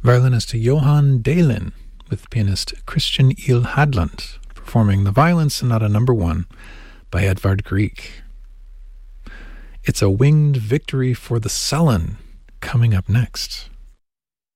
violinist Johan Dahlin with pianist Christian Il Hadland performing the Violin Sonata No. 1 by Edvard Grieg. It's a Winged Victory for the Sullen coming up next.